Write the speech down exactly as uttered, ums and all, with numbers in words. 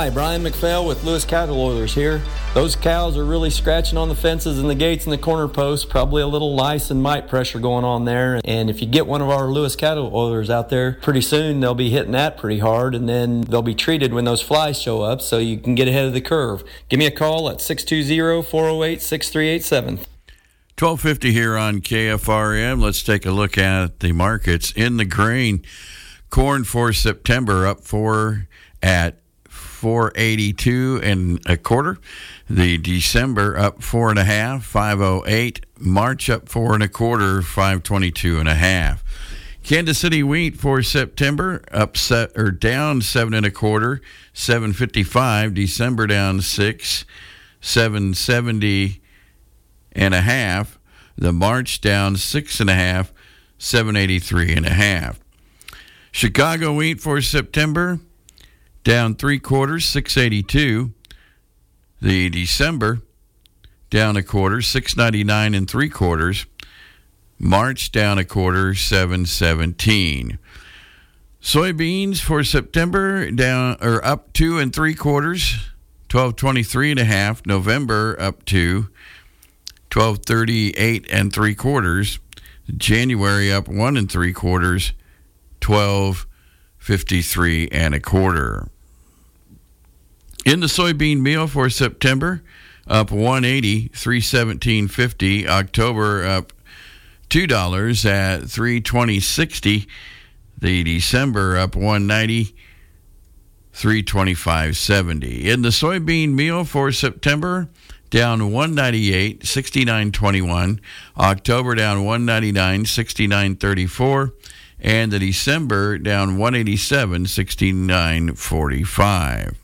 Hi, Brian McPhail with Lewis Cattle Oilers here. Those cows are really scratching on the fences and the gates and the corner posts. Probably a little lice and mite pressure going on there. And if you get one of our Lewis Cattle Oilers out there, pretty soon they'll be hitting that pretty hard, and then they'll be treated when those flies show up so you can get ahead of the curve. Give me a call at six two zero, four oh eight, six three eight seven. twelve fifty here on K F R M. Let's take a look at the markets. In the grain, corn for September up four at four eighty-two and a quarter. The December up four and a half, five oh eight. March up four and a quarter, five twenty-two and a half. Kansas City wheat for September up set or down seven and a quarter, seven fifty-five. December down six, seven seventy and a half. The March down six and a half, seven eighty-three and a half. Chicago wheat for September down three quarters, six eighty-two. The December down a quarter, six ninety-nine and three quarters. March down a quarter, seven seventeen. Soybeans for September down or up two and three quarters, twelve twenty-three and a half. November up two, twelve thirty-eight and three quarters. January up one and three quarters, twelve fifty-three and a quarter. In the soybean meal for September, up one eighty, three seventeen fifty. October up two dollars at three twenty sixty. The December up one ninety, three twenty-five seventy. In the soybean meal for September, down one ninety-eight, sixty-nine twenty-one. October down one ninety-nine, sixty-nine thirty-four. And the December down one eighty-seven, sixty-nine forty-five.